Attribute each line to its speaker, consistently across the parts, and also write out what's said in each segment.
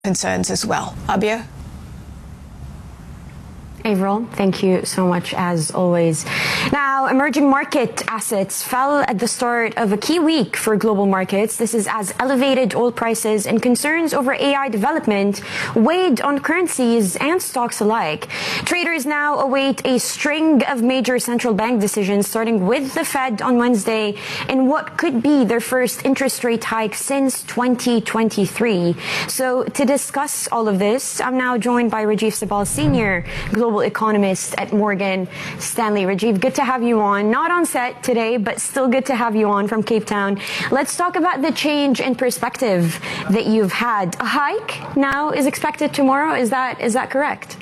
Speaker 1: concerns as well. Abia?
Speaker 2: Avril, thank you so much as always. Now, emerging market assets fell at the start of a key week for global markets. This is as elevated oil prices and concerns over AI development weighed on currencies and stocks alike. Traders now await a string of major central bank decisions, starting with the Fed on Wednesday in what could be their first interest rate hike since 2023. So to discuss all of this, I'm now joined by Rajiv Sabal, Senior Global Economist at Morgan Stanley. Rajiv, good to have you on. Not on set today, but still good to have you on from Cape Town. Let's talk about the change in perspective that you've had. A hike now is expected tomorrow. Is that correct?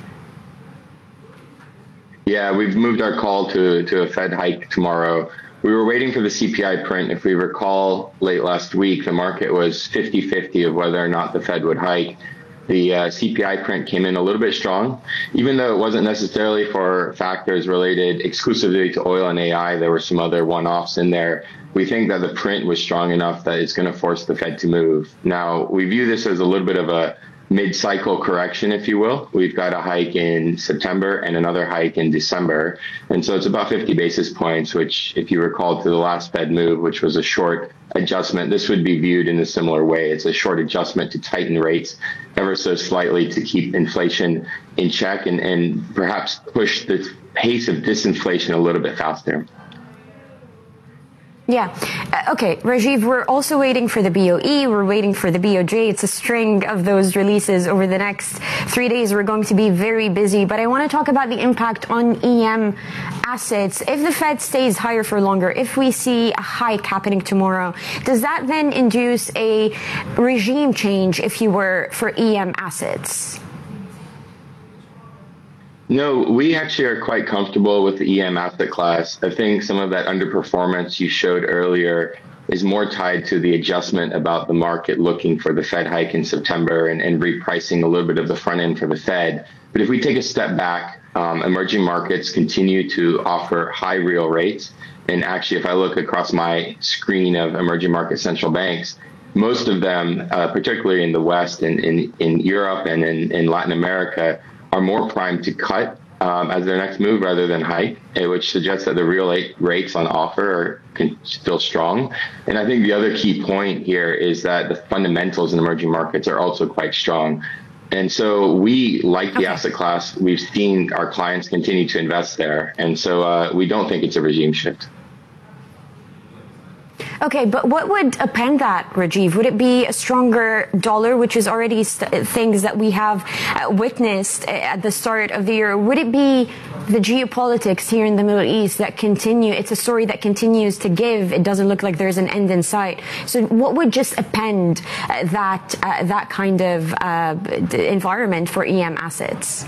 Speaker 3: Yeah, we've moved our call to a Fed hike tomorrow. We were waiting for the CPI print. If we recall, late last week, the market was 50-50 of whether or not the Fed would hike. The CPI print came in a little bit strong, even though it wasn't necessarily for factors related exclusively to oil and AI. There were some other one-offs in there. We think that the print was strong enough that it's going to force the Fed to move. Now, we view this as a little bit of a mid-cycle correction, if you will. We've got a hike in September and another hike in December. And so it's about 50 basis points, which, if you recall to the last Fed move, which was a short adjustment, this would be viewed in a similar way. It's a short adjustment to tighten rates ever so slightly to keep inflation in check and perhaps push the pace of disinflation a little bit faster.
Speaker 2: Yeah. Okay, Rajiv, we're also waiting for the BOE. We're waiting for the BOJ. It's a string of those releases over the next 3 days. We're going to be very busy, but I want to talk about the impact on EM assets. If the Fed stays higher for longer, if we see a hike happening tomorrow, does that then induce a regime change, if you were, for EM assets?
Speaker 3: No, we actually are quite comfortable with the EM asset class. I think some of that underperformance you showed earlier is more tied to the adjustment about the market looking for the Fed hike in September and repricing a little bit of the front end for the Fed. But if we take a step back, emerging markets continue to offer high real rates. And actually, if I look across my screen of emerging market central banks, most of them, particularly in the West and in Europe and in Latin America, are more primed to cut as their next move rather than hike, which suggests that the real rates on offer are still strong. And I think the other key point here is that the fundamentals in emerging markets are also quite strong. And so we like the asset class. We've seen our clients continue to invest there. And so we don't think it's a regime shift.
Speaker 2: Okay, but what would append that, Rajiv? Would it be a stronger dollar, which is already things that we have witnessed at the start of the year? Would it be the geopolitics here in the Middle East that continue? It's a story that continues to give. It doesn't look like there's an end in sight. So what would just append that kind of environment for EM assets?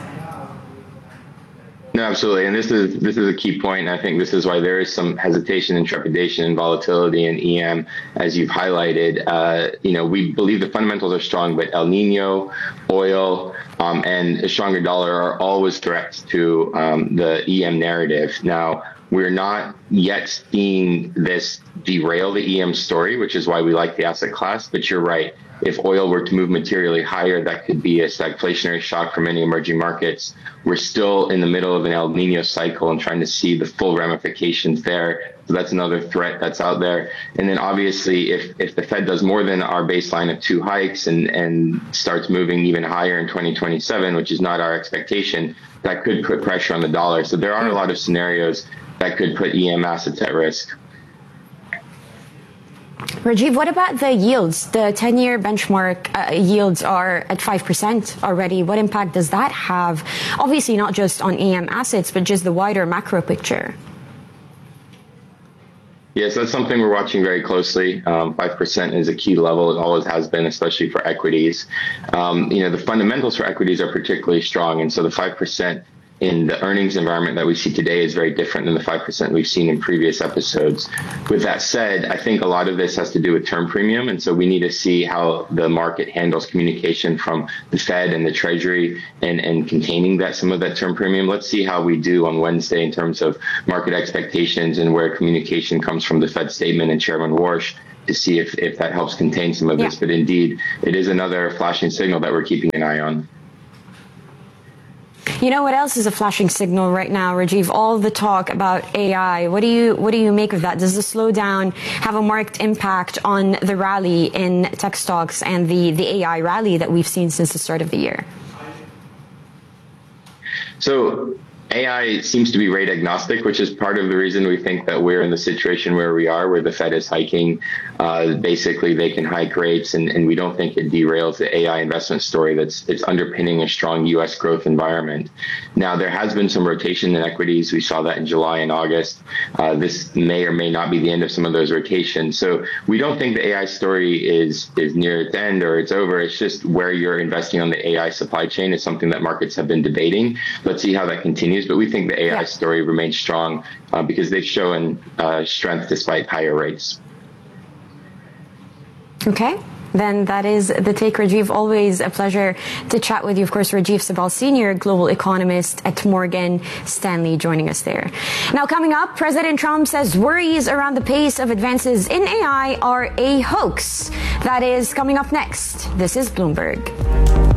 Speaker 3: No, absolutely. And this is a key point. And I think this is why there is some hesitation and trepidation and volatility in EM, as you've highlighted. We believe the fundamentals are strong, but El Nino, oil, and a stronger dollar are always threats to the EM narrative. Now, we're not yet seeing this derail the EM story, which is why we like the asset class. But you're right. If oil were to move materially higher, that could be a stagflationary shock for many emerging markets. We're still in the middle of an El Nino cycle and trying to see the full ramifications there. So that's another threat that's out there. And then obviously, if the Fed does more than our baseline of 2 hikes and starts moving even higher in 2027, which is not our expectation, that could put pressure on the dollar. So there are a lot of scenarios that could put EM assets at risk.
Speaker 2: Rajiv, what about the yields? The 10-year benchmark yields are at 5% already. What impact does that have? Obviously, not just on EM assets, but just the wider macro picture.
Speaker 3: Yes, that's something we're watching very closely. 5% is a key level. It always has been, especially for equities. The fundamentals for equities are particularly strong. And so the 5% in the earnings environment that we see today is very different than the 5% we've seen in previous episodes. With that said, I think a lot of this has to do with term premium. And so we need to see how the market handles communication from the Fed and the Treasury and containing some of that term premium. Let's see how we do on Wednesday in terms of market expectations and where communication comes from the Fed statement and Chairman Warsh to see if that helps contain some of this. But indeed, it is another flashing signal that we're keeping an eye on.
Speaker 2: You know what else is a flashing signal right now, Rajiv? All the talk about AI. What do you make of that? Does the slowdown have a marked impact on the rally in tech stocks and the AI rally that we've seen since the start of the year?
Speaker 3: So AI seems to be rate agnostic, which is part of the reason we think that we're in the situation where we are, where the Fed is hiking. Basically, they can hike rates, and we don't think it derails the AI investment story it's underpinning a strong U.S. growth environment. Now, there has been some rotation in equities. We saw that in July and August. This may or may not be the end of some of those rotations. So we don't think the AI story is near its end or it's over. It's just where you're investing on the AI supply chain is something that markets have been debating. Let's see how that continues. But we think the AI story remains strong because they've shown strength despite higher rates.
Speaker 2: Okay. Then that is the take, Rajiv. Always a pleasure to chat with you. Of course, Rajiv Sabal, Senior Global Economist at Morgan Stanley, joining us there. Now, coming up, President Trump says worries around the pace of advances in AI are a hoax. That is coming up next. This is Bloomberg.